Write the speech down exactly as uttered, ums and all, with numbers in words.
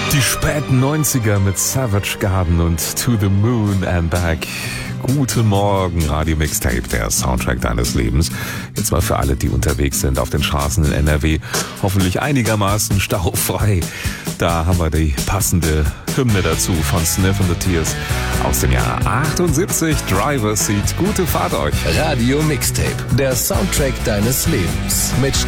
Die späten neunziger mit Savage Garden und To the Moon and Back. Guten Morgen, Radio Mixtape, der Soundtrack deines Lebens. Jetzt mal für alle, die unterwegs sind auf den Straßen in N R W. Hoffentlich einigermaßen staufrei. Da haben wir die passende Hymne dazu von Sniff and the Tears aus dem Jahr achtundsiebzig. Driver's Seat. Gute Fahrt euch. Radio Mixtape, der Soundtrack deines Lebens. Mit